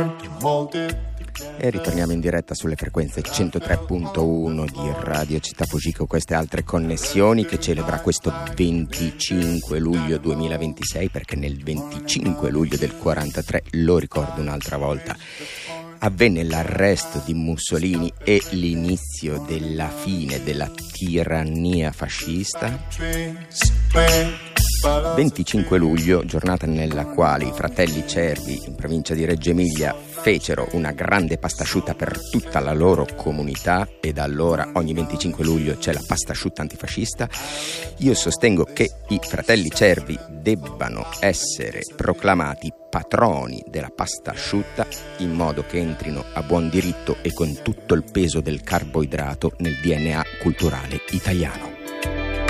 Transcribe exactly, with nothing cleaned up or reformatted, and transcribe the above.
E ritorniamo in diretta sulle frequenze centotré virgola uno di Radio Città Fugico, queste altre connessioni, che celebra questo venticinque luglio duemilaventisei, perché nel venticinque luglio del quarantatré, lo ricordo un'altra volta, avvenne l'arresto di Mussolini e l'inizio della fine della tirannia fascista. venticinque luglio, giornata nella quale i fratelli Cervi, in provincia di Reggio Emilia, fecero una grande pastasciutta per tutta la loro comunità, e da allora ogni venticinque luglio c'è la pastasciutta antifascista. Io sostengo che i fratelli Cervi debbano essere proclamati patroni della pastasciutta, in modo che entrino a buon diritto e con tutto il peso del carboidrato nel D N A culturale italiano.